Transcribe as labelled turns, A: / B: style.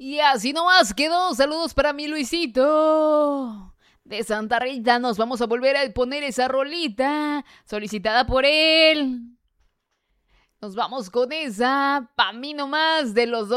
A: Y así nomás quedó. Saludos para mi Luisito. De Santa Rita nos vamos a volver a poner esa rolita solicitada por él. Nos vamos con esa, pa' mí nomás, de los dos.